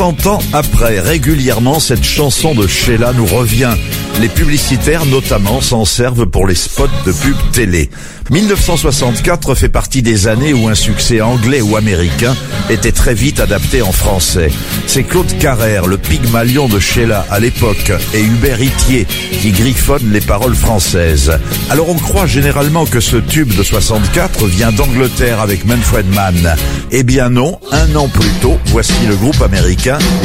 30 ans après, régulièrement, cette chanson de Sheila nous revient. Les publicitaires, notamment, s'en servent pour les spots de pub télé. 1964 fait partie des années où un succès anglais ou américain était très vite adapté en français. C'est Claude Carrère, le Pygmalion de Sheila à l'époque, et Hubert Itier qui griffonnent les paroles françaises. Alors on croit généralement que ce tube de 64 vient d'Angleterre avec Manfred Mann. Eh bien non, un an plus tôt, voici le groupe américain